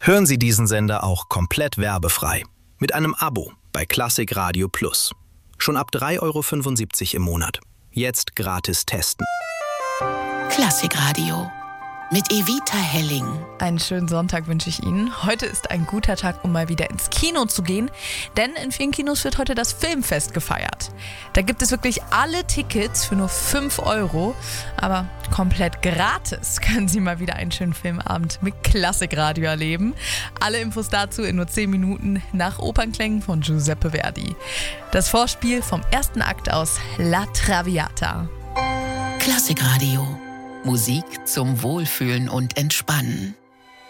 Hören Sie diesen Sender auch komplett werbefrei. Mit einem Abo bei Klassik Radio Plus. Schon ab 3,75 € im Monat. Jetzt gratis testen. Klassik Radio mit Evita Helling. Einen schönen Sonntag wünsche ich Ihnen. Heute ist ein guter Tag, um mal wieder ins Kino zu gehen, denn in vielen Kinos wird heute das Filmfest gefeiert. Da gibt es wirklich alle Tickets für nur 5 €, aber komplett gratis können Sie mal wieder einen schönen Filmabend mit Klassikradio erleben. Alle Infos dazu in nur 10 Minuten nach Opernklängen von Giuseppe Verdi. Das Vorspiel vom ersten Akt aus La Traviata. Klassikradio. Musik zum Wohlfühlen und Entspannen.